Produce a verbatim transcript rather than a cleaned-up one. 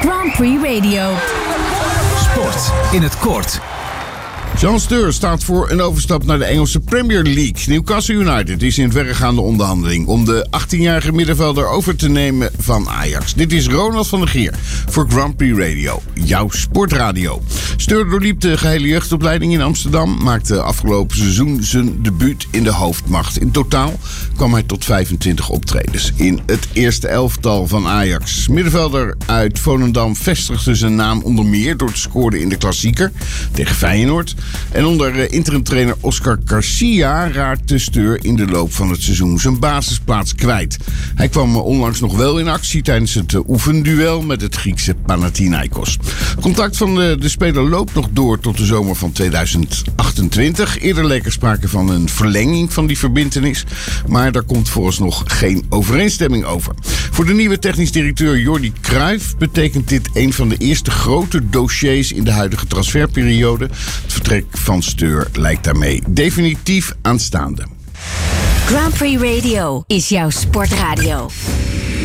Grand Prix Radio. Sport in het kort. John Steur staat voor een overstap naar de Engelse Premier League. Newcastle United is in verregaande onderhandeling om de achttienjarige middenvelder over te nemen van Ajax. Dit is Ronald van der Gier voor Grand Prix Radio, jouw sportradio. Steur doorliep de gehele jeugdopleiding in Amsterdam, maakte afgelopen seizoen zijn debuut in de hoofdmacht. In totaal kwam hij tot vijfentwintig optredens in het eerste elftal van Ajax. Middenvelder uit Volendam vestigde zijn naam onder meer door te scoren in de klassieker tegen Feyenoord. En onder interimtrainer Oscar Garcia raakte Steur in de loop van het seizoen zijn basisplaats kwijt. Hij kwam onlangs nog wel in actie tijdens het oefenduel met het Griekse Panathinaikos. Het contact van de, de speler loopt nog door tot de zomer van tweeduizend achtentwintig. Eerder leek er sprake van een verlenging van die verbintenis, maar daar komt vooralsnog geen overeenstemming over. Voor de nieuwe technisch directeur Jordi Cruijff betekent dit een van de eerste grote dossiers in de huidige transferperiode. Het vertrek van Steur lijkt daarmee definitief aanstaande. Grand Prix Radio is jouw sportradio.